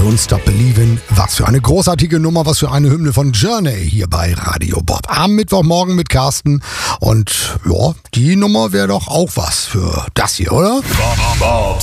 Don't Stop Believin'. Was für eine großartige Nummer, was für eine Hymne von Journey hier bei Radio Bob. Am Mittwochmorgen mit Carsten. Und ja, die Nummer wäre doch auch was für das hier, oder? Bob's